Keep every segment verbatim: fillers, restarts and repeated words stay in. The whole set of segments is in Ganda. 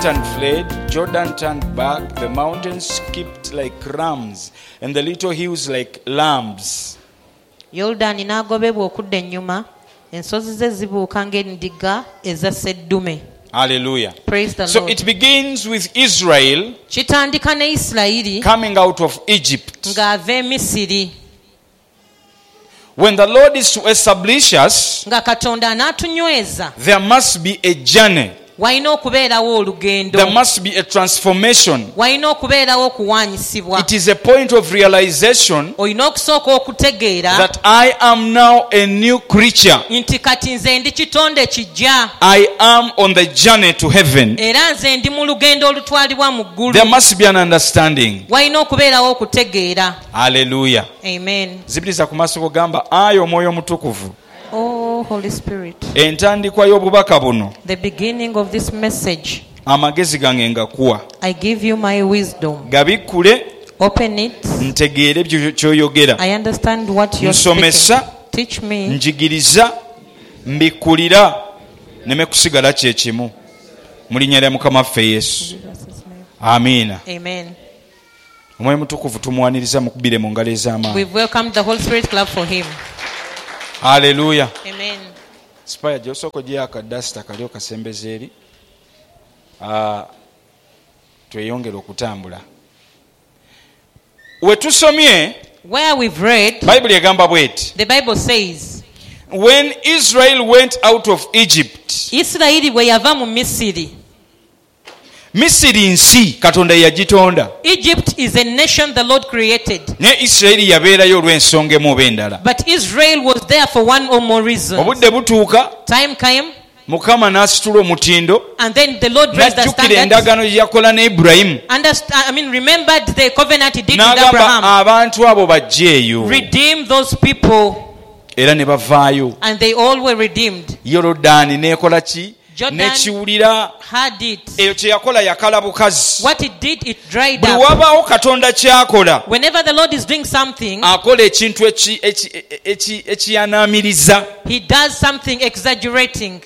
Satan fled, Jordan turned back, the mountains skipped like rams, and the little hills like lambs. Yordani n'agobebwa okudda ennyuma, ensozi ze zibuuka ng'endiga eza sseddume. Hallelujah. Praise the So Lord. it begins with Israel Kitandika ne Isirayiri coming out of Egypt. ng'ava e Misiri. When the Lord is to establish us, Nga Katonda anaatunyweza, there must be a journey. walina okubeerawo olugendo. There must be a transformation. Walina okubeerawo okuwaanyisibwa. It is a point of realization Olina okusooka okutegeera that I am now a new creature. nti kati nze ndi kitonde kijja. I am on the journey to heaven. Era nze ndi mu lugendo olutwalibwa mu ggulu. There must be an understanding. Walina okubeerawo okutegeera. Hallelujah. Amen. Zibiriza ku maaso gamba ayi omwoyo mutukuvu. Oh, Holy Spirit. Entandikwa y'obubaka buno The beginning of this message, amagezi gange ngakuwa. I give you my wisdom. Gabikkule Open it. ntegeere ebyo ky'oyogera. I understand what you're Nsomesa, speaking. Teach me. njigiriza, mbikkulira, neme kusigala kye kimu. Mu linnya lya Mukama waffe Yesu. Amiina. Amen. Omwoyo mutukuvu tumwaniriza mukubire mu ngalo ez'amaanyi. We've welcomed the Holy Spirit. Clap for him. Hallelujah. Amen. Spaya gy'osooka ogyeko akadasita kali okasembeza eri. Ah, tweyongere okutambula. We tusomye, Where we've read, Bayibuli egamba bw'eti. the Bible says, When Israel went out of Egypt, Isirayiri bwe yava mu Misiri. Misiri nsi Katonda yagitonda. Egypt is a nation the Lord created. Ne Isirayiri yabeerayo olw'ensonga emu oba endala. But Israel was there for one or more reasons. Obudde butuuka, Time came, Mukama n'asitula omutindo, and then the Lord raised the n'ajjukira standards. endagaano gye yakola ne Ibulayimu. Understand, I mean, remembered the covenant he did with N'agamba Abraham. abantu abo bajjeeyo. Redeem those people, Era ne bavaayo. and they all were redeemed. Yorodaani n'ekola ki? Jordan N'ekiwulira. had it. Eyo kye yakola yakala bukazi. What it did, it dried Buli up. wabaawo Katonda ky'akola, Whenever the Lord is doing something, akola ekintu eki- eki- eki- ekiyanaamiriza. he does something exaggerating.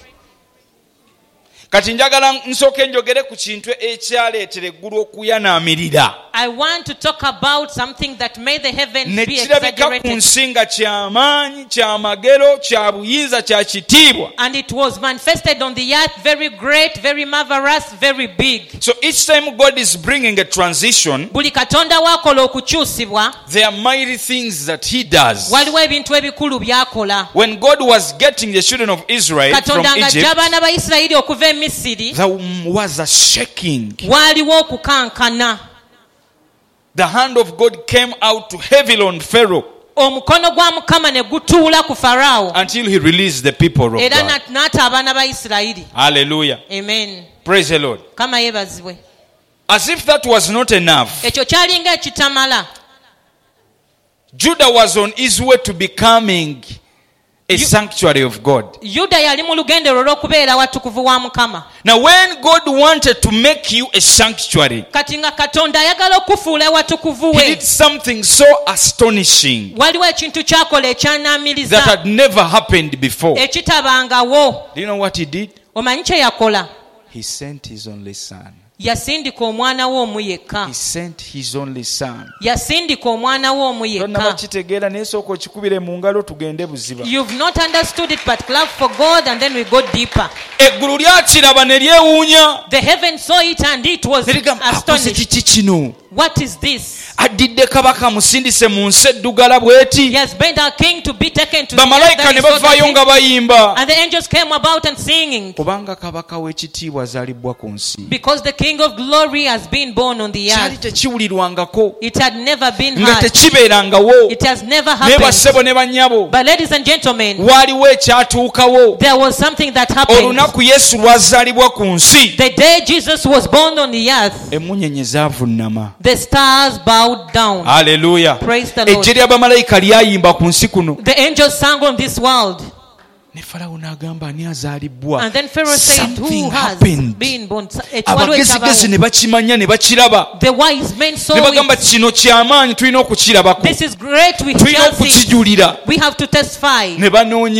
Kati njagala nsooke njogere ku kintu ekyaleetera eggulu okuyanaamirira. I want to talk about something that made the heavens Ne be kirabika ku exaggerated. nsi nga ky'amaanyi, kya magero, kya buyinza, kya kitiibwa. And it was manifested on the earth, very great, very marvelous, very big. So each time God is bringing a transition, Buli katonda wakola okukyusibwa, there are mighty things that he does. waliwo ebintu ebikulu byakola. When God was getting the children of Israel from Katonda ng'ajja Egypt, abaana ba Isirayiri okuva e Misiri, there was a shaking. waaliwo okukankana. The hand of God came out heavily on Pharaoh Omukono gwa Mukama ne gutuula ku Faraawo, until he released the people of era God. na- n'ata abaana ba Isirayiri. Hallelujah. Amen. Praise the Lord. Kama yeebazibwe. As if that was not enough, Ekyo kyalinga ekitamala. Judah was on his way to becoming a You- sanctuary of God. Yuda yali mu lugendo olw'okubeera watukuvu wa Mukama. Now when God wanted to make you a sanctuary, Kati nga Katonda ayagala okufuula watukuvu he we, did something so astonishing waliwo ekintu kyakola that ekyanaamiriza had never happened before. ekitabangawo. Do you know what he did? Omanyi kye yakola? He sent his only son. Yasindika omwana we omu yekka. He sent his only son. Yasindika omwana we omu Tonna yekka. bakitegeera naye sooka okikubire mu ngalo tugende buziba. You've not understood it, but clap for God and then we go deeper. Eggulu lyakiraba ne lyewuunya. The heaven saw it and it was Ne ligamba, akoze astonished. kiki kino? What is this? Addidde kabaka musindise mu nsi eddugala bw'eti. He has been our king to be taken to the earth Bamalayika that ne is so bavaayo dirty. nga bayimba. And the angels came about and singing. Kubanga kabaka w'ekitiibwa azaalibwa ku nsi. Because the King of Glory has been born on the Kyali earth. tekiwulirwangako. It had never been Nga heard. tekibeerangawo. It has never Naye happened. bassebo ne bannyabo. But ladies and gentlemen, Waaliwo ekyatuukawo. there was something that happened. Olunaku Yesu lwazaalibwa ku nsi. The day Jesus was born on the earth, Emmunyeenye zaavunnama. the stars bowed down. Hallelujah. Praise the Lord. Ejje ly'abamalayika lyayimba ku nsi kuno. The angels sang on this world. Ne Falawo n'agamba ani azaalibbwa. And then Pharaoh said, Something who has happened. been born? Ekiwaliwo Abagezigezi ekyabawo. ne bakimanya ne bakiraba. The wise men saw Ne bagamba it. kino ky'amaanyi tulina okukirabako. This is great. We Tulina shall see. okukijulira. We have to testify. Ne banoonya.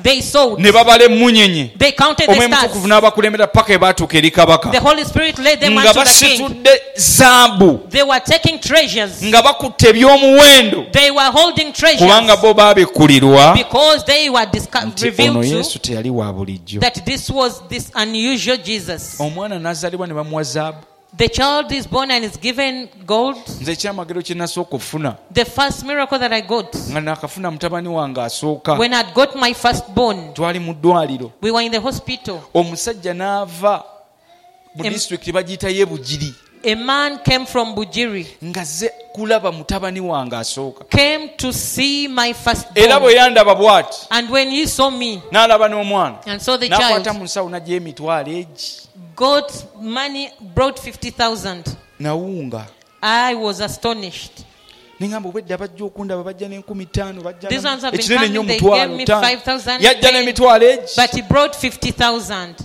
They sowed. ne babala emmunyenye They counted the omwoyo mutukuvu stars. n'abakulembera paka ebaatuuka eri kabaka The Holy Spirit led them nga unto the king. basitudde zaabu They were taking treasures. nga bakutte ebyomuwendo They were holding kubanga treasures bo baabikkulirwa because they were disco- nti ono revealed yesu to teyali wa bulijjo. that this was this unusual Jesus. Omwana n'azaalibwa ne bamuwa zaabu. The child is born and is given gold. Nze ekyamagero kye nasooka okufuna The first miracle that I got, nga nakafuna mutabani wange asooka, when I got my firstborn, twali mu ddwaliro, we were in the hospital. omusajja n'ava mu Em- disitulikiti bagiyita y'ebugiri A man came from Bujiri, ng'azze kulaba mutabani wange asooka, came to see my era firstborn. bwe yandaba bw'ati And when he saw me n'alaba n'omwana and saw the n'akwata child, mu nsawo n'aggyayo emitwalo egi got money, brought fifty thousand. nawunga. I was astonished. Ningamba obwedda bajja okundaba bajja n'enkumi ttaano bajja These ones have been ekinene nnyo coming, they omutwalo gave me ttaano. five thousand, yajja ten, n'emitwalo egi but he brought fifty thousand.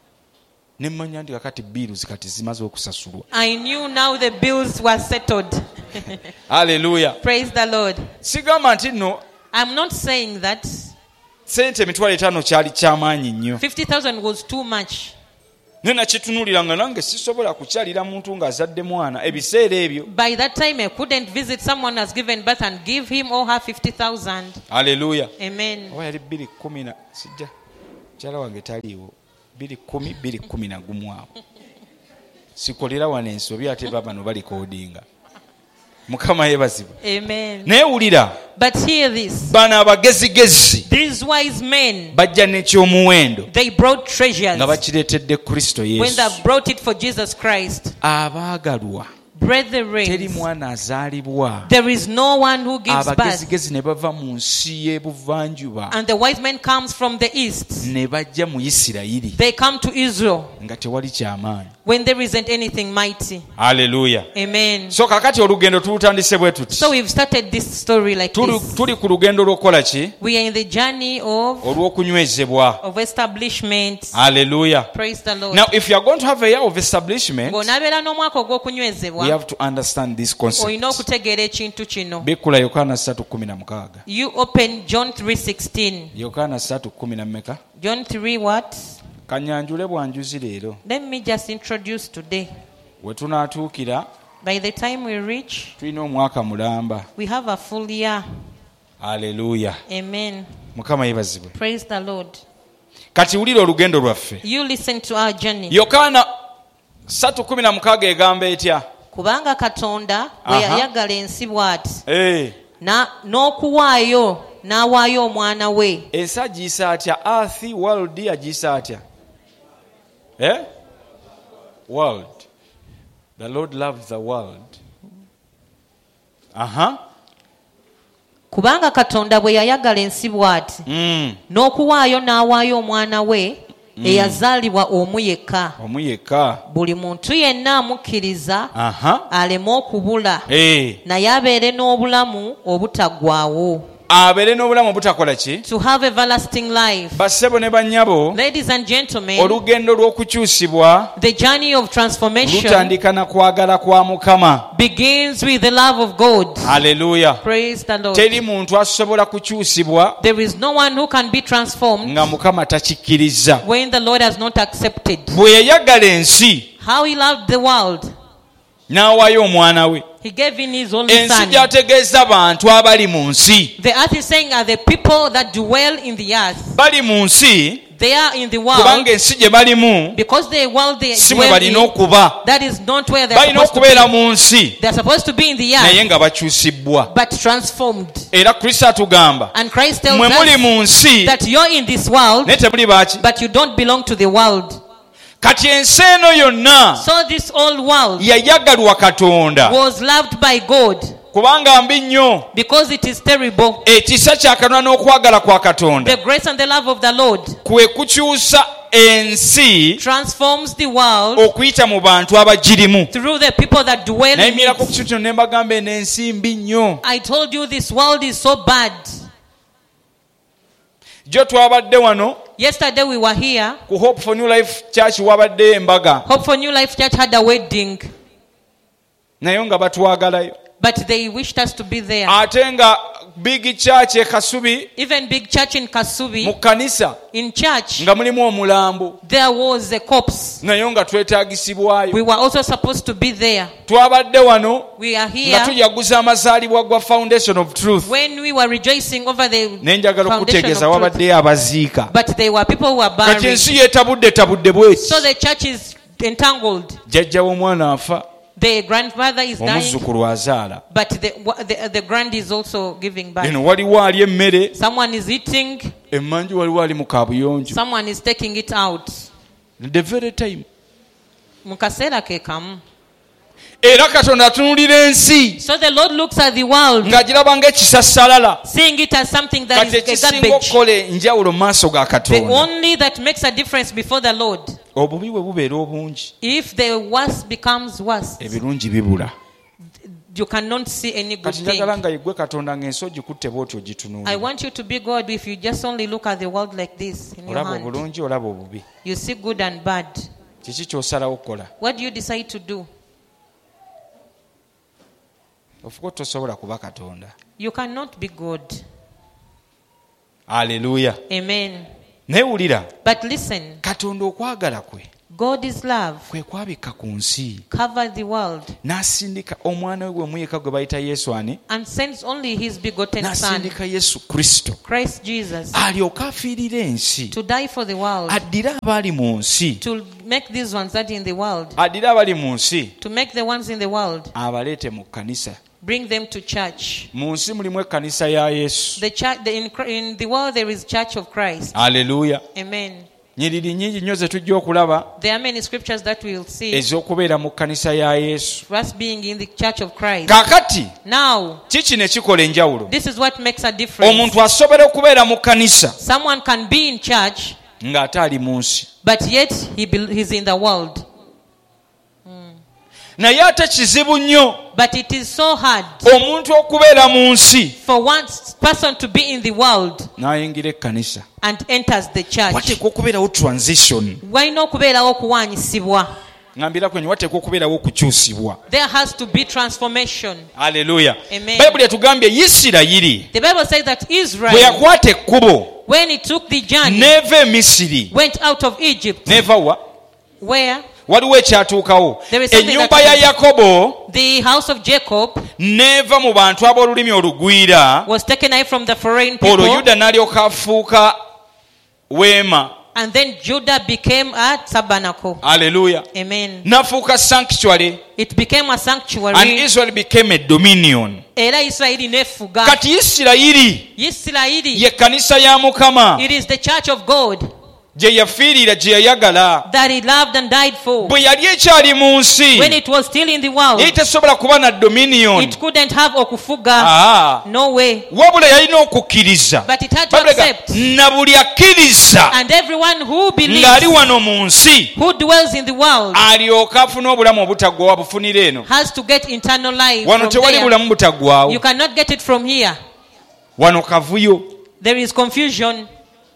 ne mmanya nti kakati biiruzi kati zimaze okusasulwa. I knew now the bills were settled. Haleluya. Praise the Lord. Sigamba nti nno I'm not saying that sente emitwalo etaano kyali kyamaanyi nnyo, fifty thousand was too much. naye nakitunuulira nga nange sisobola kukyalira muntu ng'azadde mwana ebiseera ebyo. By that time, I couldn't visit someone who has given birth and give him or her fifty thousand. Haleluya. Amen. oba yali bbiri kumi na sijja mukyala wange taliiwo, bbiri kumi bbiri kumi na gumu awo sikolera wano ensobi ate babano balikoodinga. Mukama yeebazibwa. Amen. naye wulira, But hear this. bano abagezigezi These wise men, bajja n'ekyomuwendo they brought treasures nga bakireetedde Kristo when Yesu. they brought it for Jesus Christ. Abaagalwa, teri Brethren, mwana azaalibwa. there is no one who gives birth. Abagezigezi ne bava mu nsi y'ebuvanjuba And the wise man comes from the east. ne bajja mu Isirayiri They come to Israel nga tewali kyamaanyi. when there isn't anything mighty. Haleluya. Amen. So kakati olugendo tulutandise bwe tuti. So we've started this story like Tuli, this. tuli ku lugendo lw'okukola ki? We are in the journey of, Olw'okunywezebwa. of establishment. Haleluya. Praise the Lord. Now if you are going to have a year of establishment, Ng'onaabeera n'omwaka we ogw'okunywezebwa, have to understand this concept. olina okutegeera ekintu kino. Bikula Yokaana three sixteen. You open John three sixteen. Yokaana three kumi na mmeka? John three what? Kanyanjule bwanjuzi leero. Let me just introduce today. We tunaatuukira By the time we reach, tulina omwaka mulamba. we have a full year. Haleluya. Amen. Mukama yeebazibwe. Praise the Lord. Kati wulira olugendo lwaffe. You listen to our journey. Yokaana three sixteen egamba etya? Kubanga Katonda bwe Aha. yayagala ensi bw'ati, Eh, na n'okuwaayo n'awaayo omwana we. ensi agiyisa atya? Earth, world agiyisa atya? Eh? World. The Lord loved the world. Aha. Kubanga Katonda bwe yayagala ensi bw'ati, Mm. n'okuwaayo n'awaayo omwana we eyazaalibwa omu yekka, Omu yekka. buli muntu yenna amukkiriza Aha. aleme okubula, Eh. naye abeere n'obulamu obutaggwaawo. Abeere n'obulamu obutakola ki? To have everlasting life. Bassebo ne bannyabo, Ladies and gentlemen, olugendo lw'okukyusibwa the journey of transformation lutandika na kwagala kwa Mukama. begins with the love of God. Haleluya. Praise the Lord. Teri muntu asobola kukyusibwa There is no one who can be transformed nga Mukama takikkiriza. when the Lord has not accepted. Bwe yayagala ensi How he loved the world, n'awaayo omwana we. he gave in his only Ensi son. gy'ategeeza bantu abali mu nsi. The earth is saying are the people that dwell in the earth. Bali mu nsi They are in the kubanga world ensi gye balimu because the world they si mwe dwell balina in, okuba. that is not where they are Balina supposed to okubeera be. mu nsi They are supposed to be in the naye earth, nga bakyusibbwa. but transformed. Era Kristo atugamba And Christ tells mwe muli us mu nsi that you're in this world, naye temuli baaki. but you don't belong to the world. Kati ensi eno yonna So this old world yayagalwa Katonda was loved by God kubanga mbi nnyo. because it is terrible. Ekisa kya Katonda n'okwagala kwa Katonda The grace and the love of the Lord kwe kukyusa ensi transforms the world okuyita mu bantu abagirimu. through the people that dwell in Nayimirako ku it. kintu kino ne mbagamba eno ensi mbi nnyo. I told you this world is so bad. Jo twabadde wano Yesterday we were here. ku Hope for New Life Church wabadde embaga Hope for New Life Church had a wedding, naye nga batwagalayo. but they wished us to be there. Ate nga big church e Kasubi, even big church in Kasubi, mu kanisa in church, nga mulimu omulambo there was a corpse. nayo nga twetaagisibwayo. We were also supposed to be there. Twabadde wano We are nga here tujaguza amazaalibwa gwa Foundation of Truth. when we were rejoicing over the Nenjagala foundation okutegeeza of truth. wabaddeyo abaziika. But there were people who were Kati buried. ensi yeetabudde tabudde bweti. So the church is entangled. Jjajja w'omwana afa, The grandmother is dying, omuzzukulu azaala. but the, the, the grand is also giving back. Eno waliwo ali emmere, Someone is eating, emmanju waliwo ali mu kaabuyonjo. someone is taking it out. The very time. Mu kaseera ke kamu. Era Katonda atunuulira ensi So the Lord looks at the world, ng'agiraba ng'ekisassalala. seeing it as something that Kati is a ekisinga garbage. okukola enjawulo mu maaso ga The Katonda. only that makes a difference before the Lord. Obubi bwe bubeera obungi, If the worst becomes worse, ebirungi bibula. you cannot see any good Kati njagala thing. nga yeggwe Katonda ng'ensi ogikutte bw'otyo I ogitunuulira. want you to be God if you just only look at the world like this in your Olaba hand. obulungi, olaba obubi. You see good and bad. Kiki ky'osalawo okukola? What do you decide to do? Ofuka tosobola kuba Katonda. You cannot be God. Aleluya. Amen. Neewulira, But listen, Katonda okwagala kwe God is love. kwe kwabika ku nsi, Cover the world n'asindika omwana we gwe muyeka gwe bayita Yesu ani, and sends only his begotten son, n'asindika Yesu Kristo Christ Jesus, alyoke afiirire ensi, to die for the world, addire abali mu nsi, to make these ones that in the world, addire abali mu nsi to make the ones in the world, abaleete mu kkanisa. bring them to church. Mu nsi mulimu ekkanisa ya Yesu. The church, the, in, in the world there is Church of Christ. Aleluya. Amen. Nyiriri nnyingi nnyo ze tujja okulaba There are many scriptures that we will see ez'okubeera mu kkanisa ya Yesu. for us being in the Church of Christ. Kaakati Now, kiki ne kikola enjawulo? this is what makes a difference. Omuntu asobola okubeera mu kkanisa Someone can be in church, ng'ate ali mu nsi. but yet he bel- he's in the world. Naye ate kizibu nnyo But it is so hard omuntu okubeera mu nsi for one person to be in the world n'ayingira ekkanisa. and enters the church. Wateekwa okubeerawo transition. Walina okubeerawo okuwaanyisibwa. Ngambira kwenye wateekwa okubeerawo okukyusibwa. There has to be transformation. Aleluya. Amen. Bayibuli etugambye Isirayiri The Bible says that bwe Israel, yakwata ekkubo when he took the journey, n'eva e Misiri, went out of Egypt, n'eva wa? where Waliwo ekyatuukawo. There is something Ennyumba that ya happened. Yakobo the house of Jacob n'eva mu bantu ab'olulimi olugwira, was taken away from the foreign people, olwo Yuda n'alyoka afuuka weema. and then Judah became a tabernacle. Aleluya. Amen. N'afuuka sanctuary, It became a and sanctuary. Israel became a dominion. Era Isirayiri nefuga. Kati Isirayiri Isirayiri, ye kkanisa ya Mukama it is the church of God gye yafiirira, gye yayagala. that he loved and died for. Bwe yali ekyali mu nsi When it was still in the world, yali tesobola kuba na dominion. it couldn't have okufuga. Ah, No way. wabula yalina okukkiriza. But it had to Babuleka, accept. na buli akkiriza And everyone who ng'ali believes, wano mu nsi who dwells in the world, alyoke afune obulamu obutaggwawo abufunira eno. has to get eternal life Wano from tewali there. bulamu butaggwawo. You cannot get it from here. Wano kavuyo. There is confusion.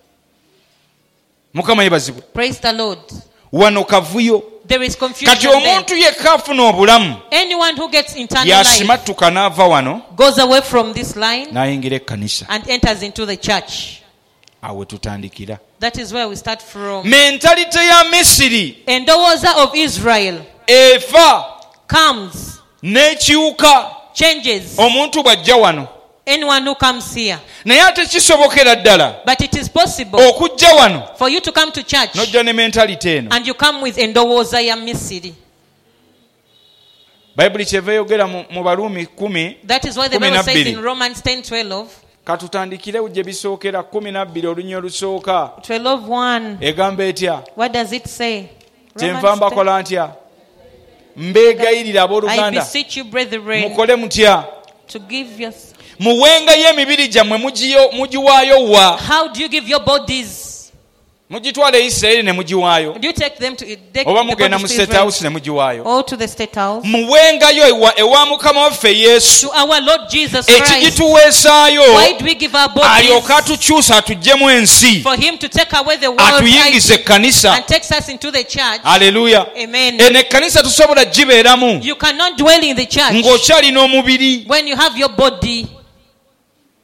Mukama yebazibwe. Praise the Lord. Wano kavuyo. There is confusion Kati there. omuntu yekka afuna obulamu Anyone who gets eternal life yasimattuka n'ava wano goes away from this line n'ayingira ekkanisa. and enters into the church. Awe tutandikira. That is where we start from. Mentalite ya Misiri Endowooza of Israel efa comes, n'ekiwuka changes. omuntu bw'ajja wano. Anyone who comes here. Naye ate kisobokera ddala But it is possible okujja wano for you to come to church n'ojja ne mentalite eno. and you come with endowooza ya Misiri. Bayibuli kyeva eyogera mu mu Baruumi kumi. That is why the Kumi Bible na says bbiri. in Romans ten twelve, Katutandikire gye bisookera kumi na bbiri olunywa olusooka. twelve one. Egamba etya? What does it say? Kyenva Romans ten. mbakola ntya? Mbeegayirira I abooluganda beseech you, brethren, mukole mutya? to give your... Muwengayo emibiri gyammwe mugiyo- mugiwaayo wa? How do you give your bodies? Mugitwala e Isirayiri ne mugiwaayo, Do you take them to take oba the mugenda mu bodies to state Israel house ne mugiwaayo. or to the state house? Muwengayo ewa, ewa Mukama waffe Yesu To our Lord Jesus Christ. ekigituweesaayo, Why do we give our alyoke bodies? atukyusa atuggyemu ensi, For him to take away the world atuyingize ekkanisa. and takes us into the church. Aleluya. Amen. Eno ekkanisa tosobola gibeeramu You cannot dwell in the church ng'okyalina omubiri. when you have your body.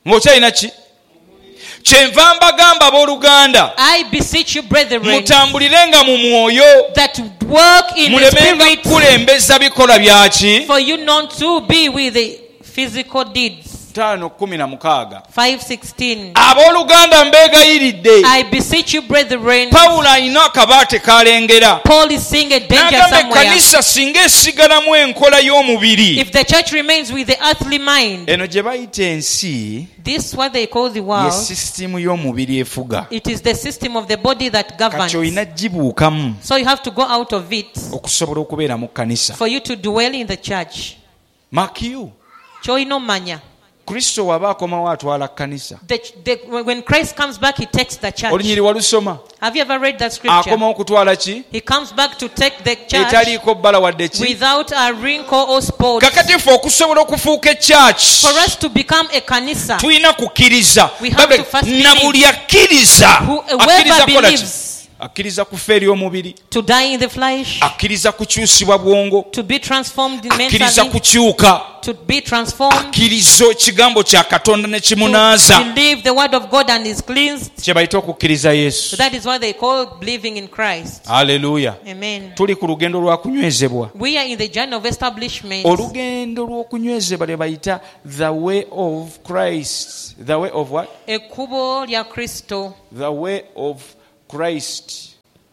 ng'okyalina ki kyenva mbagamba abooluganda I beseech you, brethren, mutambulirenga mu mwoyo that work in the mulemenga spirit, kulembeza bikola byaki for you not to be with the physical deeds. tano kumi na mukaaga five sixteen. abooluganda mbeegayiridde I beseech you, brethren. pawulo alina akabaate kalengera Paul is seeing a danger n'agamba somewhere. ekkanisa singa esigalamu enkola y'omubiri If the church remains with the earthly mind, eno gye bayita ensi this what they call the ye world. sisitimu y'omubiri efuga It is the system of the body that kati governs. olina gibuukamu So you have to go out of it okusobola okubeera mu kkanisa for you to dwell in the church. makiyu Kyolina manya. kristo waba akomawo atwala kkanisa The, the, when Christ comes back, he takes the church. olunyiri walusoma Have you ever read that scripture? akomawo kutwala ki He comes back to take the church etaliiko bbala wadde ki without a wrinkle or spot. kakati ffe okusobola okufuuka ekyaki For us to become a kanisa, tulina kukkiriza We have to first na believe. buli akkiriza Who- whoever akkiriza kukola ki believes akkiriza kufa eri omubiri to die in the flesh, akkiriza kukyusibwa bwongo to be transformed akkiriza mentally, kukyuka to be transformed, akkiriza ekigambo kya katonda ne to kimunaaza believe the word of God and is cleansed. kye bayita okukkiriza yesu So that is what they call believing in Christ. aleluya Amen. tuli ku lugendo lwa kunywezebwa We are in the journey of establishment. olugendo lw'okunywezebwa lwe bayita the way of Christ the way of what Ekkubo lya Kristo. the way of Christ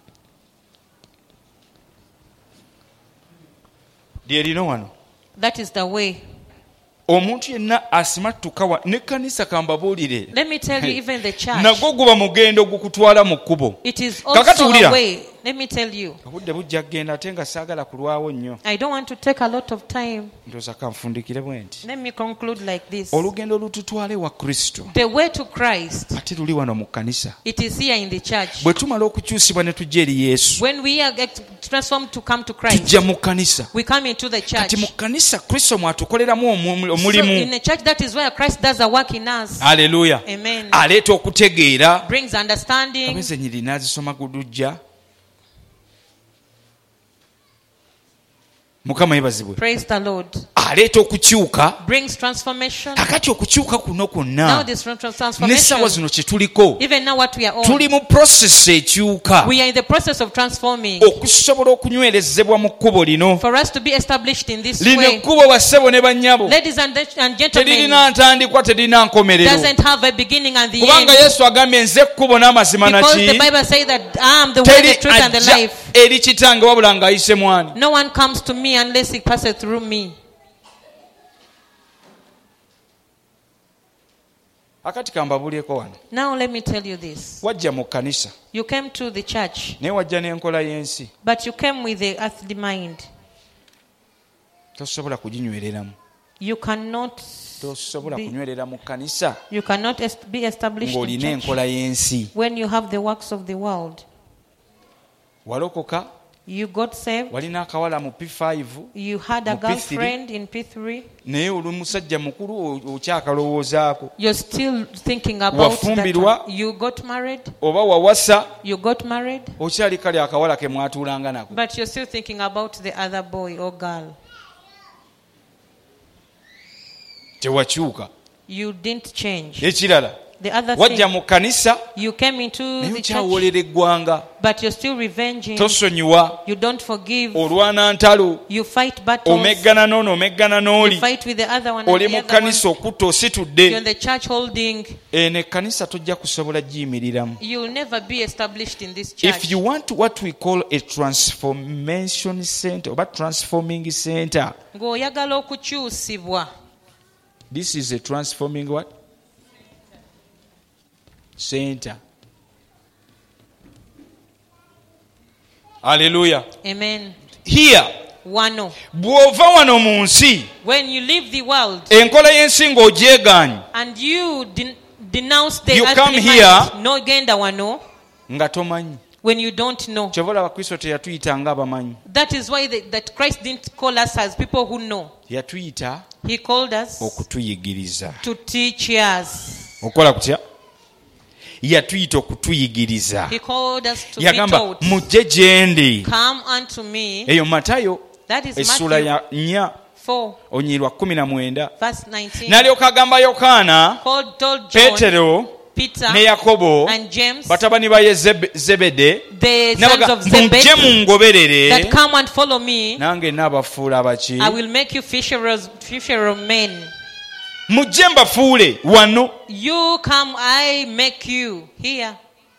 lyerino wano That is the way. omuntu yenna asimattuka wa n'ekkanisa kambabuulire Let me tell you, even the church, nagwo guba mugendo gukutwala mu kkubo it is Kakati also wulira. a way. Let me tell you, obudde bujja kgenda ate nga saagala kulwawo nnyo I don't want to take a lot of time. ndooza kanfundikire bwe nti Let me conclude like this. olugendo lututwale wa kristo The way to Christ, ate luli wano mu kkanisa it is here in the church. bwe tumala okukyusibwa ne tujja eri yesu When we are get transformed to come to Christ, tujja mu kkanisa we come into the church. kati mu kkanisa kristo mwatukoleramu omu- So in omulimu the church, that is where Christ does a work in us. aleluya Amen. aleeta okutegeera Brings understanding. abezenyiri n'azisoma gudujja mukama yebazibwe Praise the Lord. aleeta okukyuka Brings transformation. kakati okukyuka kuno Now kwonna this n'essaawa transformation, zino kye tuliko even now what we are on, tuli mu process ekyuka we are in the process of transforming. okusobola okunywerezebwa mu kkubo lino For us to be established in this lino way, ekkubo bassebo ne bannyabo ladies and, and gentlemen, teririna ntandikwa teririna nkomerero doesn't have a beginning and the kubanga end. yesu agambye nze ekkubo n'amazima Because the naki Bible says that I am the way, teri the truth, and the ajja life. eri kitange wabula ng'ayise mwani No one comes to me unless he passes through me. akati kambabulyeko wano Now let me tell you this. wajja mu kkanisa You came to the church, naye wajja n'enkola y'ensi but you came with the earthly mind. tosobola kuginywereramu You cannot tosobola be, kunywerera mu kkanisa you cannot est- be established in ng'olina church enkola y'ensi when you have the works of the world. walokoka You got saved. walina akawala mu P five You had a Mu P three. girlfriend in P three. naye oli musajja mukulu o- okyakalowoozaako You're still thinking about that Wafumbirwa. one. You got married. oba wawasa You got married. okyali kale akawala ke mwatuulanga nako But you're still thinking about the other boy or girl. tewakyuka You didn't change. ekirala The other wajja thing, mu kkanisa you came into naye the church, okyawoolera eggwanga but you're still revenging. tosonyiwa You don't forgive. olwana ntalo You fight battles. omeggana n'ono omeggana You n'oli fight with the other one oli and mu the other one. kkanisa okutta You're ositudde in the church holding. eno ekkanisa tojja kusobola giyimiriramu You'll never be established in this church. if you want what we call a transformation center oba transforming center Ng'oyagala okukyusibwa. this is a transforming what center haleluya Amen. here Wano. bw'ova wano mu nsi When you leave the world enkola y'ensi ng'ogyegaanye and you den- denounce the You earthly come mind, here. no genda wano, nga tomanyi when you don't know. kyova olaba kristo teyatuyita ng'abamanyi That is why the, that Christ didn't call us as people who know. yatuyita He called us okutuyigiriza to teach us. okola kutya yatuyita okutuyigiriza He called us to be yagamba taught. mujje gye ndi Come unto me. eyo matayo That is essula Matthew ya nnya four, onyirwa kumi na mwenda. verse nineteen. N'alyoka agamba Yokaana, Called, told John, Peetero Peter, ne Yakobo, and James, batabani ba Yezebe- Zebede, the sons n'abaga- of Zebedee, mujje mungoberere, that come and follow me. nange naabafuula abaki? I will make you fisherers, fishermen. Mujje mbafuule wano. You come, I make you here.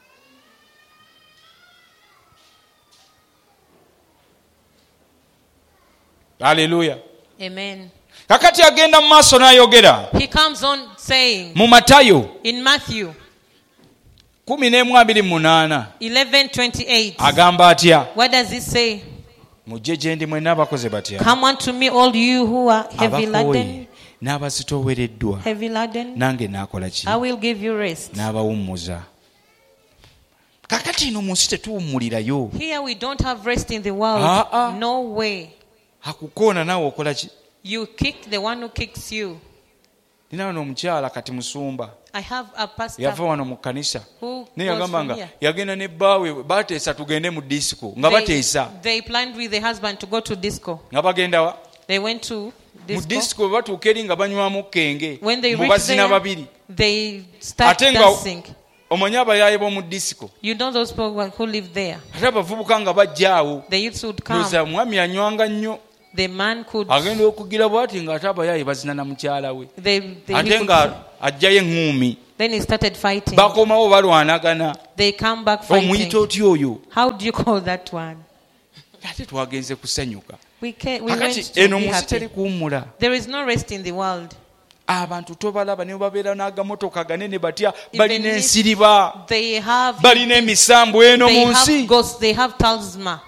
Haleluya. Amen. Kakati agenda mu maaso n'ayogera He comes on saying mu Matayo in Matthew kumi n'emu abiri mu munaana eleven twenty-eight. agamba atya? What does it say? Mujje gye ndi mwenna abakoze batya? Come unto me, all you who are heavy laden, Abakooye n'abazitoowereddwa, heavy laden, nange naakola ki? I will give you rest. N'abawummuza. Kakati ino mu nsi tetuwummulirayo. Here we don't have rest in the world. Ah, ah. No way. Akukoona naawe okola ki? You kick the one who kicks you. Nina wano omukyala kati musumba I have a pastor yava wano mu kkanisa who naye goes yagamba from nga here. yagenda ne bbaawe bateesa tugende mu disco nga They, bateesa they planned with the husband to go to disco. nga bagenda wa They went to mu disco. disco bwe batuuka eri nga banywamu kenge When they mu reach bazina there, babiri they start ate nga dancing. omanyi abayaaye b'omu disco You know those people who live there. ate abavubuka nga bajja awo The youths would come. loza mwami anywanga nnyo The man could. agenda okugira bwati ng'ate abayaaye bazina na mukyala we They, they, he ate could nga ajjayo eŋŋuumi then he started fighting. bakomawo balwanagana They come back omuyita fighting. otya oyo How do you call that one? ate twagenze kusanyuka We, can, we went akati to eno be munsi happy. teri kuwummula There is no rest in the world. abantu tobalaba ne babeera n'agamotoka ganene batya Even balina if ensiriba They have, balina emisambu eno they mu have nsi ghosts, they have talisman.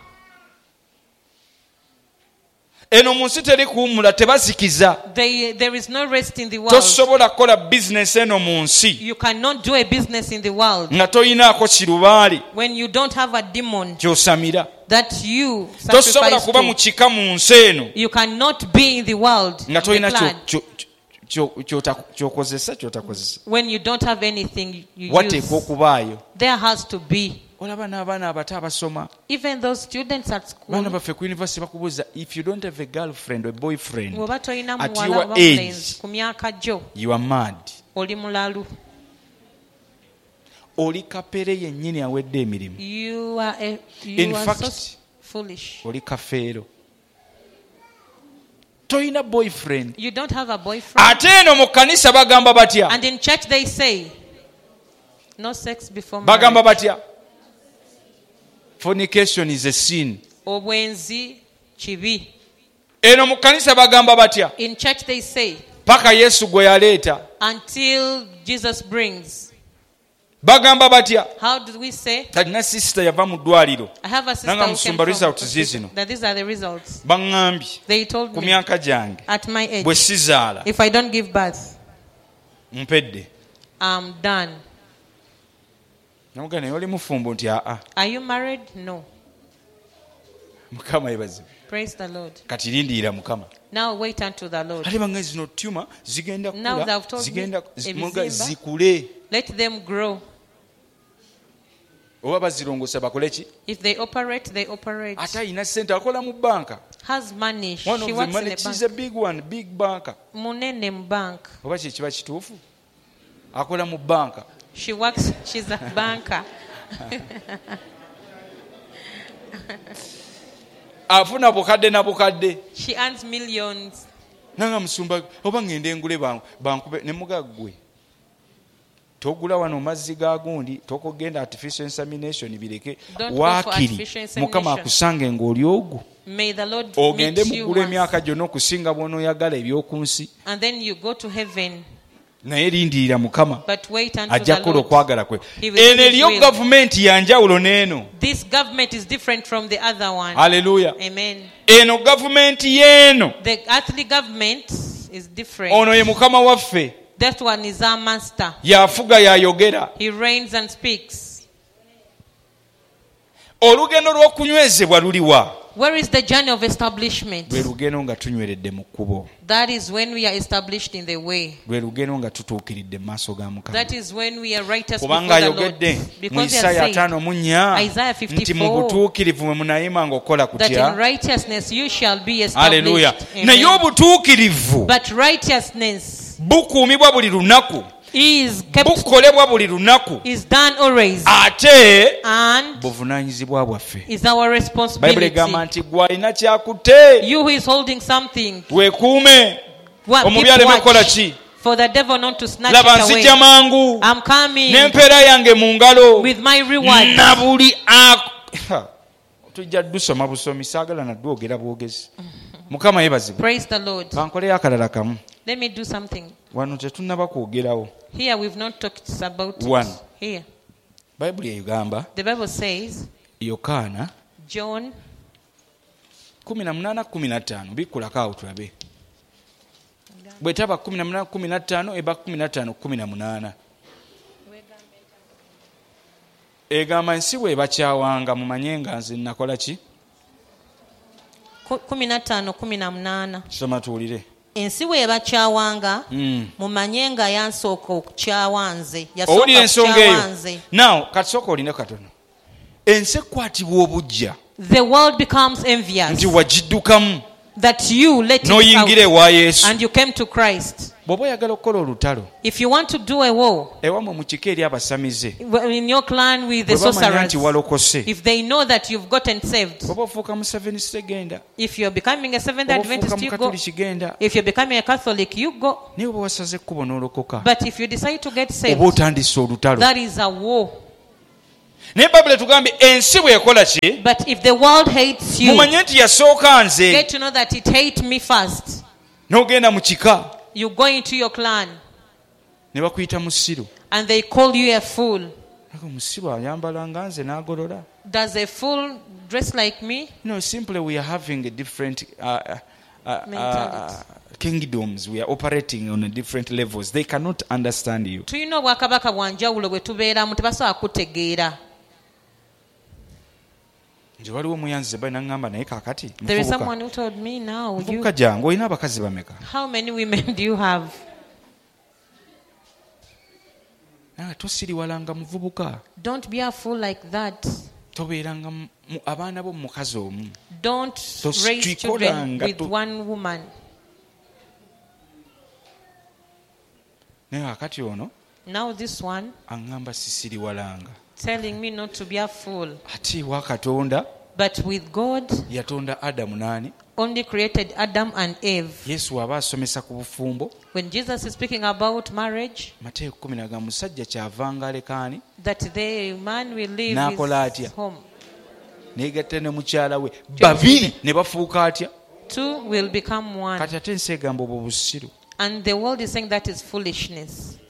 eno mu nsi teri kuwummula tebazikiza They, there is no rest in the world. tosobola kukola bizinesi eno mu nsi You cannot do a business in the world nga toyinaako kirubaali when you don't have a demon kyosamira that you tosobola sacrifice kuba mu to. kika mu nsi eno You cannot be in the world nga in the tolina clan kyo- kyo- kyo- kyota- kyokozesa kyotakozesa when you don't have anything you wateekwa use. okubaayo There has to be. olaba n'abaana abato abasoma Even those students at baana school, baffe ku university bakubuuza if you don't have a girlfriend or boyfriend bw'oba tolina at muwala your oba age, mulenzi ku myaka gyo you are mad. oli mulalu. Oli kapere yennyini awedde emirimu. You are, a, In you are fact, so foolish. Oli kafeero. Toyina boyfriend. You don't have a boyfriend. Ate eno mu kkanisa bagamba batya? And in church they say, no sex before Bagamba marriage. batya? Fornication is a sin. Obwenzi kibi. Eno mu kkanisa bagamba batya? In church they say, Paka Yesu gwe yaleeta. until Jesus brings. Bagamba batya? How do we say? Talina sister yava mu ddwaliro. I have a sister Nanga who came musumba from results zizino. that these are the results. Baŋŋambye They told ku me myaka gyange at my age, bwe sizaala if I don't give birth, mpedde. I'm done. Namugamba naye oli mufumbo nti aa. Are you married? No. Mukama yebazibu. Praise the Lord. Kati lindiira Mukama. Now wait unto the Lord. Ate bange zino tuma zigenda Now kula they've told zigenda me, zi- muga ebizimba. zikule Let them grow. oba bazirongosa bakole ki? If they operate, they operate. Ate ayina ssente akola mu banka. Has money. She One of the works in money a she's a bank. big one, big banker. Munene mu bank. Oba kye kiba kituufu? Akola mu banka. She works, she's a banker. Afuna bukadde na bukadde. She earns millions. Nanga musumba oba ngende ngule banku bankube ne mugaggwe. Togula wano mazzi ga gundi tokogenda artificial insemination bireke Don't go for waakiri artificial insemination. Mukama akusange ng'oli ogwo. May the Lord Ogende meet you mugula once. emyaka gyonna okusinga bw'onooyagala eby'oku nsi. And then you go to heaven. Naye lindirira Mukama But wait unto ajja the kukola Lord. okwagala kwe. He will Eno do his eriyo will. gavumenti ya njawulo n'eno. This government is different from the other one. Haleluya. Amen. Eno gavumenti y'eno. The earthly government is different. Ono ye Mukama waffe. That one is our master. Yafuga yayogera. He reigns and speaks. Olugendo lw'okunywezebwa luliwa. Where is the journey of establishment? lwe lugendo nga tunyweredde mu kkubo, That is when we are established in the way. lwe lugendo nga tutuukiridde mu maaso ga Mukama. That is when we are righteous before Kubanga the Lord. ayogedde mu Because he Isaaya has said, ataano mu nnya Isaiah nti mu fifty-four, butuukirivu mwe munayima ng'okola that in kutya. righteousness you shall be Haleluya. established. Naye Amen. obutuukirivu But righteousness bukuumibwa buli lunaku, is kept, bukolebwa buli lunaku, is done always, ate and buvunaanyizibwa bwaffe. is our Bayibuli responsibility. egamba nti gwe alina kyakutte You who is holding something, weekuume, wa- omubi keep aleme kukola watch ki. for the devil not to snatch Laba it nzijja away. mangu I'm coming n'empeera yange mu ngalo with my reward. na buli ak- Ha, tujja dusoma busomi, saagala naddwogera bwogezi. Mukama yeebazibwe. Praise the Lord. Kankoleyo akalala kamu. Let me do something. Wano tetunnaba kwogerawo. Here we've not talked about One. it. Here. Bayibuli egamba The Bible says, Yokaana John kumi na munaana kumi na ttaano bikkulako awo tulabe. Bwetaba kumi na munaana kumi na ttaano eba kumi na ttaano kumi na munaana. Egamba ensi bw'ebakyawanga mumanye nga nze nakola ki? ku- kumi na ttaano kumi na munaana. Soma tuwulire. Ensi bw'ebakyawanga Mm. mumanye nga yansooka okukyawa nze. Owulira Yasooka ensonga kukyawa eyo. nze. Now kati sooka oline katono. Ensi ekwatibwa obujja The world becomes envious nti wagiddukamu that you let it n'oyingira out ewa Yesu. and you came to Christ. Bw'oba oyagala okukola olutalo If you want to do a war ewamwe mu kika eri abasamize in your clan with the bwe bamanya sorcerers, nti walokose, if they know that you've gotten saved, bw'oba ofuuka mu Seventh Day genda, if you're becoming a Seventh bw'oba ofuuka Adventist, mu you go. Katoliki genda, If you're becoming a Catholic, you go. naye bwe wasaze ekkubo n'olokoka But if you decide to get saved, oba otandise olutalo. that is a war. Naye Bayibuli etugambye ensi bw'ekola ki? But if the world hates you, Mumanye nti yasooka nze. get to know that it hates me first. N'ogenda mu kika You go into your clan ne bakuyita musiru. and they call you a fool. Ako musiru ayambala nga nze n'agolola. Does a fool dress like me? No, simply we are having a different uh, uh, uh, Mentality. uh, kingdoms. We are operating on a different levels. They cannot understand you. Tuyina obwakabaka bwa njawulo bwe tubeeramu tebasobola kutegeera. Nze waliwo muyanzize bali n'angamba naye kaakati There is muvubuka. someone who told me now, you, Muvubuka jangu olina abakazi bameka? how many women do you have? Nawe tosiriwalanga muvubuka. Don't be a fool like that. Tobeeranga mu- mu- abaana bo mu mukazi omu. Don't Tos- raise children tuikolanga with tu- one woman. Naye kakati ono Now this one aŋŋamba sisiriwalanga. telling me not to be a fool. Ate wa Katonda But with God, yatonda Adamu n'ani? only created Adam and Eve. Yesu aba asomesa ku bufumbo. When Jesus is speaking about marriage, Mateeka kumi na ga musajja kyavanga alekaani that the man will leave N'akola his atya? home. neegatta ne mukyala we babiri ne bafuuka atya? Two will become one. Kati ate ensi egamba obwo busiru. And the world is saying that is foolishness.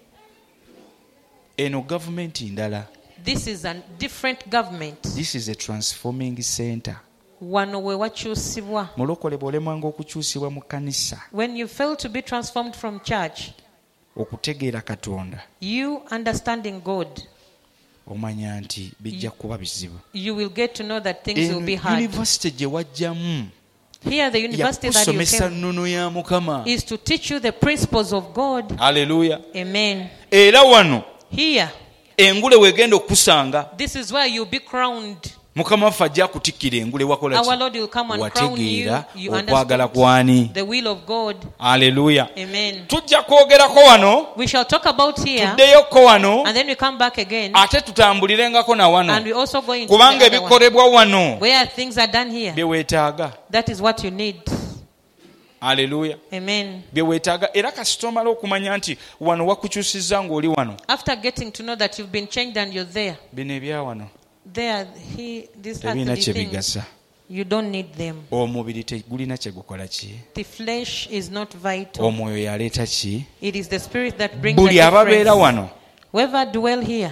Eno gavumenti ndala. This is a different government. This is a transforming center. Wano we wakyusibwa. Mulokole bw'olemwanga okukyusibwa mu kkanisa When you fail to be transformed from church, okutegeera Katonda you understanding God, omanya nti bijja kuba bizibu. you will get to know that things will Eno be hard. yunivasite gye wajjamu Here, the university that you yakusomesa came nnono ya Mukama. is to teach you the principles of God. Haleluya. Amen. Era wano Here, engule weegenda okusanga this is where you'll be crowned. Mukama waffe ajja kutikkira engule wakola Our ki? Lord will come and crown you. Wategeera You okwagala understand kwani. the will of God. Haleluya. Amen. Tujja kwogerako wano, We shall talk about here, tuddeyoko wano, and then we come back again, ate tutambulirengako na and wano. we also go into Kubanga the other one, ebikolebwa wano where things are done here. bye weetaaga. That is what you need. Haleluya. Amen. Bye weetaaga era kasita omala okumanya nti wano wakukyusizza ng'oli wano. After getting to know that you've been changed and you're there, Bino ebya wano there, he, these tebirina earthly kye things, bigasa. you don't need them. Omubiri tegulina kye gukola ki? The flesh is not vital. Omwoyo yaleeta ki? It is the spirit that brings the Buli ababeera difference. wano Whoever dwell here,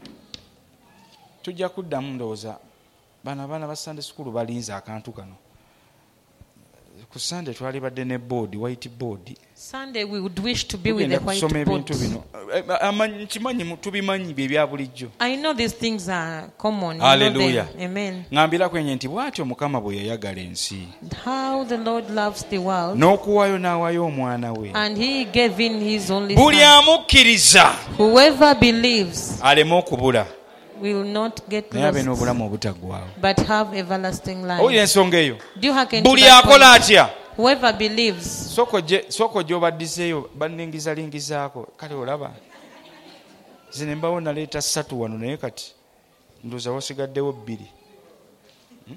tujja kuddamu ndowooza bano abaana ba Sunday school balinze akantu kano. ku Sunday twali badde ne board white board. Sunday we would wish to be with the white board. Nkimanyi tubimanyi bye bya bulijjo. I know these things are common. Hallelujah. Amen. Ngambira kwenye nti bw'atyo Mukama bwe yayagala ensi. How the Lord loves the world. N'okuwaayo n'awaayo omwana we. And he gave in his only Buli son. amukkiriza. Whoever believes aleme okubula. will not get naye abe lost, n'obulamu obutaggwaawo. but have everlasting life. Owulira ensonga eyo. Do you hearken to Buli that akola point? atya. Whoever believes. Soko gy'obaddiseeyo banningizalingizaako kale olaba zine mbawo naleeta ssatu wano naye kati ndowooza wasigaddewo bbiri. Hmm?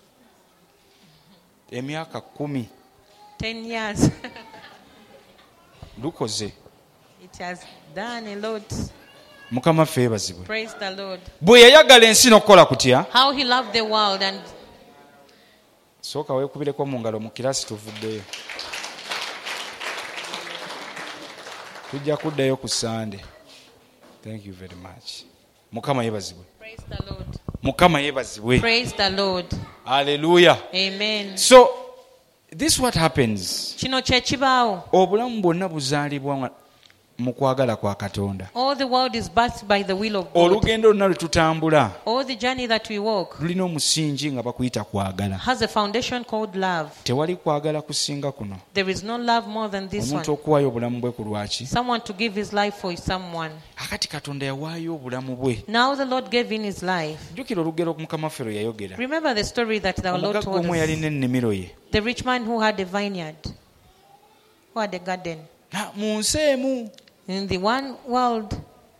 Emyaka kumi. Ten years. Lukoze. It has done a lot. Mukama ffe yeebazibwe. Praise the Lord. Bwe yayagala ensi n'okukola kutya. How he loved the world. And sooka weekubireko mu ngalo mu kiraasi tuvuddeyo. Tujja kuddayo ku Sunday. Thank you very much. Mukama yeebazibwe. praise the Lord. Mukama yeebazibwe. Praise the Lord. Hallelujah. Amen. So this what happens. Kino kye kibaawo. Obulamu bwonna buzaalibwa mu kwagala kwa Katonda. All the world is birthed by the will of God. Olugendo lwonna lwe tutambula All the journey that we walk lulina omusingi nga bakuyita kwagala. has a foundation called love. Tewali kwagala kusinga kuno. There is no love more than this Omuntu one. okuwaayo obulamu bwe ku lwaki. Someone to give his life for someone. Akati Katonda yawaayo obulamu bwe. Now the Lord gave in his life. Jjukira olugero Mukama ffe lwe yayogera. Remember the story that the Lord Omugagga told omu us. yalina ennimiro ye. The rich man who had a vineyard, who had a garden. Na mu nsi emu. In the one world.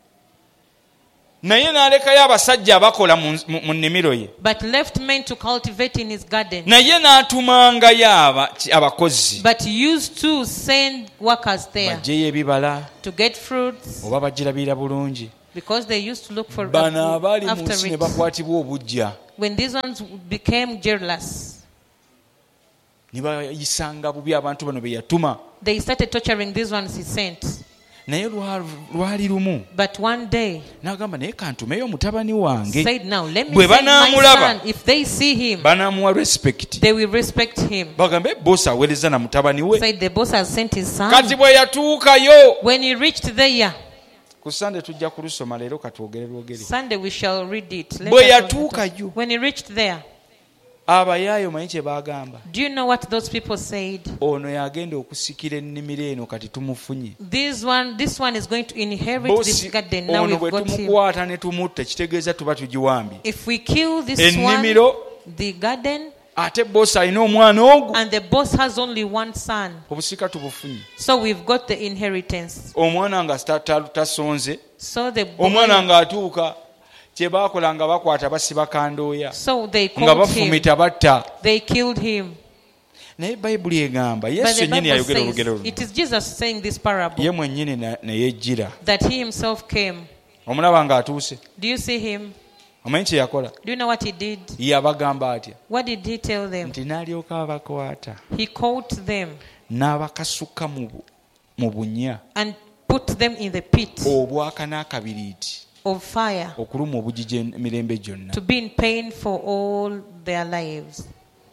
Naye n'alekayo abasajja abakola mu nnimiro ye. But left men to cultivate in his garden. Naye n'atumangayo abakozi. But used to send workers there. Baggyeyo ebibala. To get fruits. Oba bagirabira bulungi. Because they used to look for bano abaali mu after nsi ne it. bakwatibwa obujja. When these ones became jealous, ne bayisanga bubi abantu bano be yatuma. they started torturing these ones he sent. Naye lwali lumu But one day n'agamba naye kantumeyo mutabani wange. said, now let me Bwe send my banaamulaba, son. If they see him, banaamuwa respect. they will respect him. Bagambe bosi aweereza na mutabani we. Said the boss has sent his son. Kati bwe yatuukayo. When he reached there, Ku Sunday tujja kulusoma leero katwogere lwogere. Sunday we shall read it. Let Bwe us yatuukayo. When he reached there, Abayaayo manyi kye baagamba. do you know what those people said? Ono yagenda okusikira ennimiro eno kati tumufunye. This one, this one is going to inherit this Bosi garden. Now ono we've bwe got him. tumukwata ne tumutta kitegeeza tuba tugiwambye. If we kill this Ennimiro. one, the garden, Ate bosi alina omwana ogwo. and the boss has only one son, Obusika tubufunye. so we've got the inheritance. Omwana nga ta- ta- tasonze. So the boy, Omwana ng'atuuka kye baakola nga bakwata basiba kandooya. so they Nga called him. bafumita batta. They killed him. Naye Bayibuli egamba But Yesu the yennyini Bible yayogera olugero says, luno. it is Jesus saying this parable, Ye mwennyini na- ne yejjira. that he himself came. Omulaba ng'atuuse. Do you see him? Omanyi kye yakola? Do you know what he did? Yabagamba atya? What did he tell them? Nti n'alyoka abakwata. He caught them N'abakasuka mu bu- mu bunya. and put them in the pit Obwaka n'akabiriiti. of fire Okuluma obugigi emirembe gyonna. to be in pain for all their lives.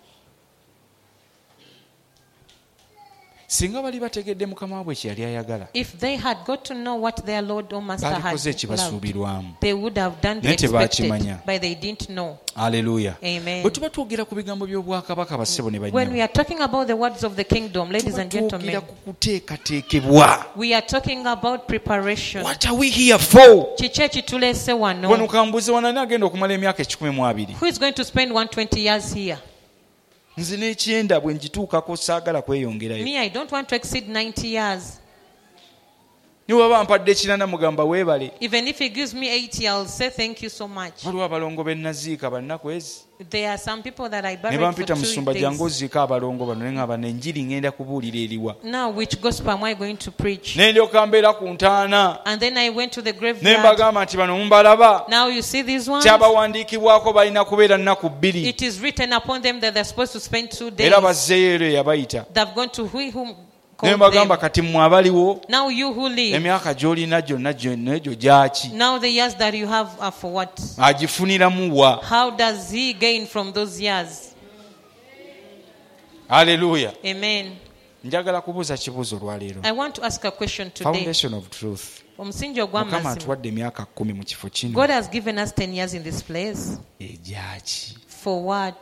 Singa bali bategedde Mukama waabwe kye yali ayagala. If they had got to know what their Lord or Master had Balikoze loved, ekibasuubirwamu. they would have done the Naye tebaakimanya. expected, but they didn't know. Haleluya. Amen. Bwe tuba twogera ku bigambo by'obwakabaka bassebo ne When we banyabo. are talking about the words of the kingdom, ladies Tuba and twogera gentlemen, ku kuteekateekebwa. we are talking about preparation. What are we here for? Kiki ekituleese Wano wano? kambuze wanani agenda okumala emyaka ekikumi mu abiri. Who is going to spend one hundred twenty years here? Nze n'ekyenda bwe ngituukako saagala kweyongerayo. Me, I don't want to exceed ninety years. Ne bw'aba mpadde ekirana mugamba weebale. Even if he gives me eighty, I'll say thank you so much. Waliwo abalongo be naziika bannaku ezi. There are some people that I Ne buried for bampita mu two ssumba days. jangu oziika abalongo bano ne ngamba n'enjiri ngenda kubuulira eriwa. Now, which gospel am I going to preach? Ne ndyoka mbeera ku ntaana. And then I went to the Ne graveyard. mbagamba nti bano mumbalaba. Now you see these ones? Kyabawandiikibwako balina kubeera nnaku bbiri. It is written upon them that they're supposed to spend two days. Era bazzeeyo ero eyabayita. They've gone to who whom Ne called mbagamba them. kati mmwe abaliwo. Now you who live, Emyaka gy'olina gyonna gyonna egyo gyaki? now the years that you have are for what? Agifuniramu wa? How does he gain from those years? Hallelujah. Amen. Njagala kubuuza kibuuzo olwaleero. I want to ask a question today. Foundation of truth. Omusingi Mukama ogw'amazima. atuwadde emyaka kkumi mu kifo kino. God has given us ten years in this place. Egyaki? For what?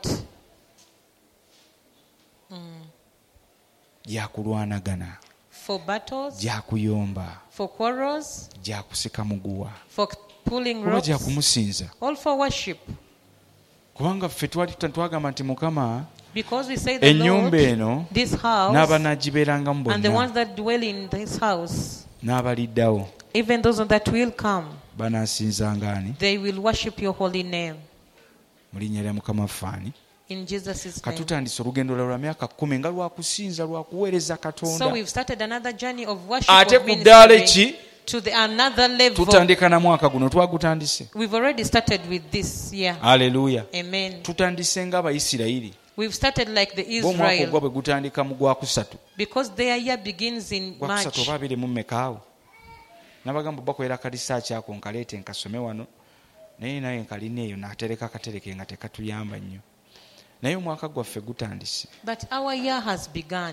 Gyakulwanagana. For battles? Gyakuyomba. For quarrels? Gyakusika muguwa. For pulling Kuba ropes? gyakumusinza. All for worship. Kubanga ffe twali twagamba nti Mukama Because we say the ennyumba Lord, eno this house, n'abanaagibeerangamu and the ones bonna that dwell in this house, n'abaliddawo even those that will come, banaasinzanga ani? they will worship your holy name. Mu linnya lya Mukama waffe ani? In Jesus' name. Katutandise olugendo lwa myaka kkumi nga lwakusinza lwakuweereza So Katonda. we've started another journey of worship, Ate of ku ddaala ministry, ki? to the another level. Tutandika na mwaka guno twagutandise. We've already started with this year. Haleluya. Amen. Tutandise ng'Abayisirayiri. We've started like the Omwaka ogwo Israel, bwe gutandika mu gwakusatu. because their year begins in Gwakusatu March. oba abiri mu mmekaawo. Nabagamba bakolera kalisaaki ako nkaleete nkasome wano. Naye naye nkalina eyo n'atereka akatereke nga tekatuyamba nnyo. Naye omwaka gwaffe gutandise. But our year has begun.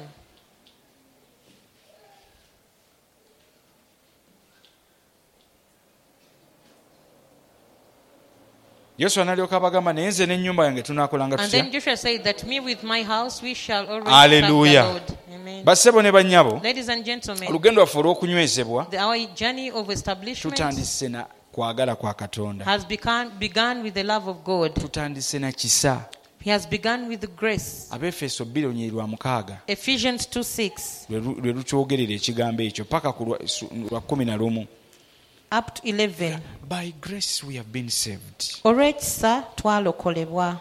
Yoswa n'alyoka abagamba naye nze n'ennyumba yange tunaakolanga And tutya? then Joshua said that me with my house we shall always Hallelujah. serve the Lord. Amen. Bassebo ne bannyabo, Ladies and gentlemen, olugendo lwaffe olw'okunywezebwa the, our journey of establishment tutandise na kwagala kwa Katonda. has begun, begun with the love of God. Tutandise na kisa. He has begun with the grace. Abefeso bbiri olunyiri lwa mukaaga Ephesians two six lwe lu- lwe lukyogerera ekigambo ekyo paka ku lwa- su- lwa kumi na lumu. up to eleven. By grace we have been saved Olw'ekisa twalokolebwa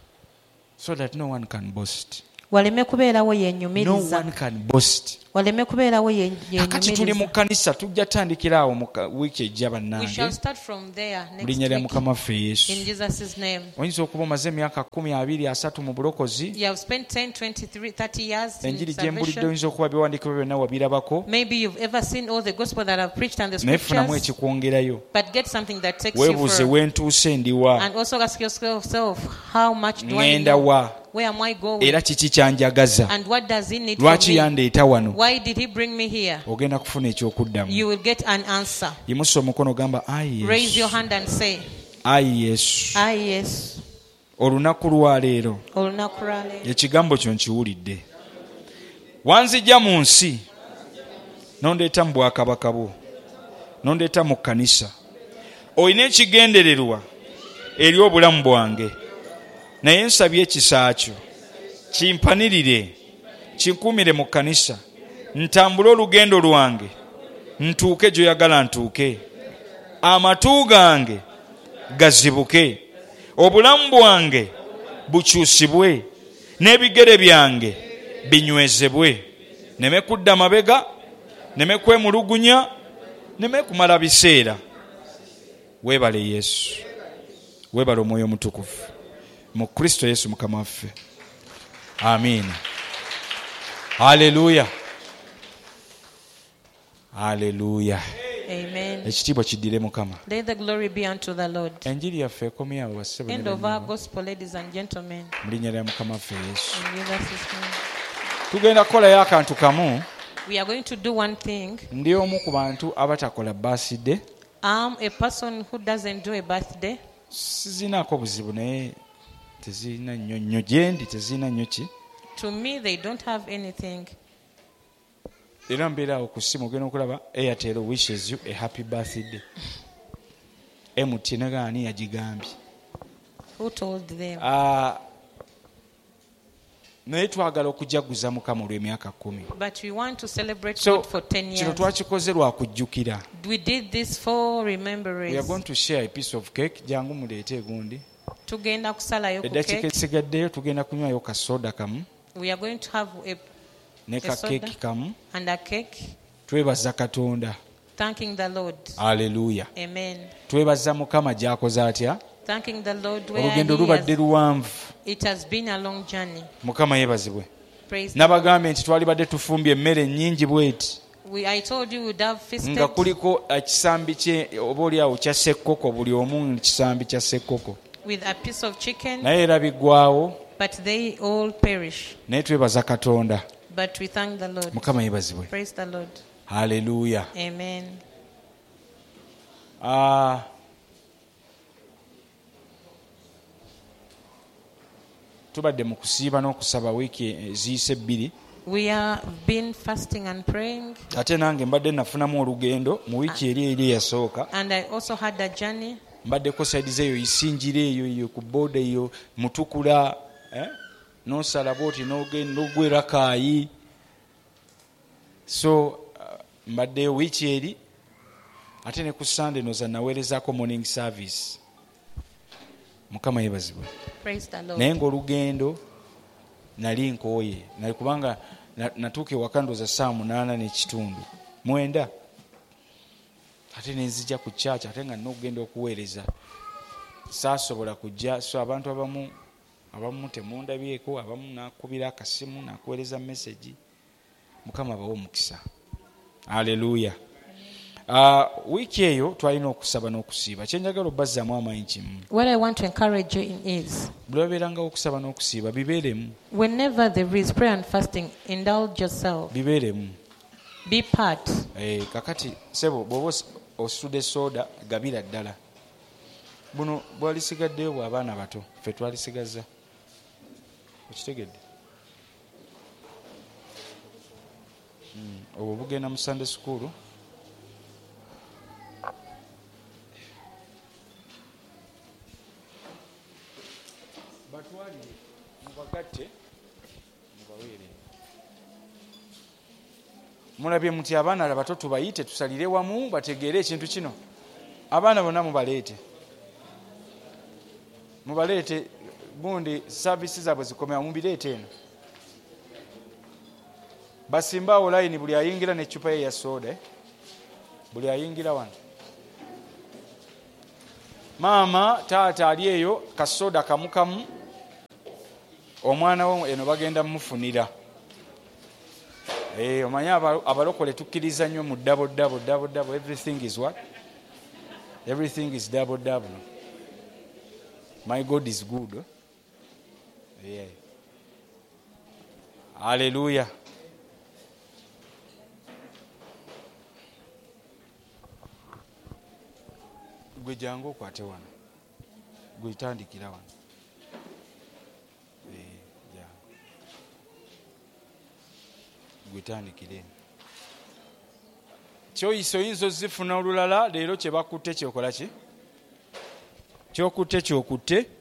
so that no one can boast. waleme kubeerawo No yeenyumiriza one can boast. waleme kubeerawo ye- Kakati tuli mu yeenyumiriza. kkanisa tujja tandikira awo mu ka- wiiki ejja We shall bannange start from there mu next linnya lya week Mukama waffe Yesu. in Jesus' name. Oyinza okuba omaze emyaka kumi abiri asatu mu bulokozi. You have spent ten, twenty-three, thirty years in Enjiri gye mbulidde salvation. oyinza okuba biwandiikibwa byonna wabirabako. Maybe you've ever seen all the gospel that I've preached and the Naye funamu scriptures, ekikwongerayo. but get something that takes you Weebuuze for, wentuuse ndiwa. and also ask yourself, how much do I Ngenda know? wa. Where am I going? Era kiki kyanjagaza. And what does he need from Lwaki me? yandeeta wano? Why did he bring me here? Ogenda kufuna ekyokuddamu. You will get an answer. Yimusa omukono gamba ayi Raise your Yesu. hand and say, Ayi Yesu. ah yes. Olunaku lwaleero Olunaku lwa leero. ekigambo kyo nkiwulidde. Wanzijja mu nsi nondeeta mu bwakabaka bwo nondeeta mu kkanisa. Olina ekigendererwa eri obulamu bwange. Naye nsabye ekisa kyo kimpanirire kinkuumire mu kkanisa ntambule olugendo lwange ntuuke gy'oyagala ntuuke. Amatu gange gazibuke, obulamu bwange bukyusibwe, n'ebigere byange binywezebwe. Neme kudda mabega, neme kwemulugunya, neme kumala biseera. Weebale Yesu, weebale Omwoyo Omutukuvu mu Kristo Yesu Mukama waffe. Amiina. Haleluya. Haleluya. Amen. Ekitiibwa kiddire Mukama. Let the glory be unto the Lord. Enjiri yaffe ekomye awo bassebo ne End of our bannyabo. gospel, ladies and gentlemen. Mu linnya lya Mukama waffe Yesu. In Jesus' name. Tugenda kukolayo akantu kamu. We are going to do one thing. Ndi omu ku bantu abatakola birthday. I'm a person who doesn't do a birthday. Sizinaako buzibu naye tezirina nnyo nnyo gye ndi tezirina nnyo ki. To me, they don't have anything. Era mbeera awo ku ssimu ogenda okulaba Airtel wishes you a happy birthday. M T N gaani yagigambye. Who told them? Ah, naye twagala okujaguza Mukama olw'emyaka kkumi. But we want to celebrate So God for ten kino years. twakikoze lwa kujjukira. We did this for We are remembrance. going to share a piece of cake. Jangu muleete egundi. Tugenda kusalayo ku Eddakiika cake. esigaddeyo tugenda kunywayo ka soda kamu We are going to have a, ne ka A soda. keeki kamu. and a cake. Twebaza Katonda. Thanking the Lord. Haleluya. Amen. Twebaza Mukama gy'akoze atya. Thanking the Lord where Olugendo he lubadde has, luwanvu. it has been a long journey. Mukama yeebazibwe. Praise the Nabagambye nti twalibadde tufumbye emmere nnyingi bweti We, I told you we'd have feasted nga kuliko ekisambi kye oba oli awo kya ssekkoko buli omu kisambi kya ssekkoko with a piece of chicken, naye era biggwawo but they all perish. naye twebaza Katonda. But we thank the Lord. Mukama yebazibwe. Praise the Lord. Hallelujah. Amen. Ah, tubadde mu kusiiba n'okusaba wiiki eziyise ebbiri. We have been fasting and praying. Ate nange mbadde nafunamu olugendo mu wiiki eri eri eyasooka. And I also had a journey. Mbaddeko saidize eyo isinjira eyo eyo ku booda eyo Mutukula, eh? n'osala bwoti n'ogenda ogwera Kaayi. So uh, mbaddeyo wiiki eri ate ne ku Sunday noza naweerezaako morning service. Mukama yebazibwe. Praise the Lord. Naye ng'olugendo nali nkooye nali kubanga natuuka ewaka ndooza saa munaana n'ekitundu mwenda ate nenzija ku church ate nga n'okugenda okuweereza saasobola kujja. So abantu abamu abamu temundabyeko, abamu nakubira akasimu nakuweereza message. Mukama bawo omukisa. Haleluya. Uh, wiiki eyo twalina okusaba n'okusiiba. Kyenjagala obbazaamu amaanyi kimu. What I want to encourage you in is, buli wabeerangawo okusaba n'okusiiba bibeeremu. whenever there is prayer and fasting, indulge yourself. Bibeeremu. Be part. Eh, kakati sebo bw'oba ositudde soda gabira ddala. Buno bwalisigaddeyo bw'abaana bato ffe twalisigaza. Okitegedde? Mm, obwo bugenda mu Sunday school. Batwalire mubagatte mubaweere. Mulabye muti abaana abato tubayite tusalire wamu bategeere ekintu kino. Abaana bonna mubaleete. Mubaleete bundi services zaabwe zikomera mubireete eno. Basimbaawo layini buli ayingira n'eccupa ye ya soda. Buli ayingira wano. Maama taata ali eyo kasoda kamukamu. Omwana we eno bagenda mmufunira. Eh, omanya abalokole tukkiriza nnyo mu double double double double. Everything is what? Everything is double double. My God is good. Huh? Yeah. Hallelujah. Gwe jangu okwate wano. Gwe tandikira wano. Gwetandikire. Kyoyisa oyinza ozifuna olulala leero kye bakutte kyokola ki? Kyokutte kyokutte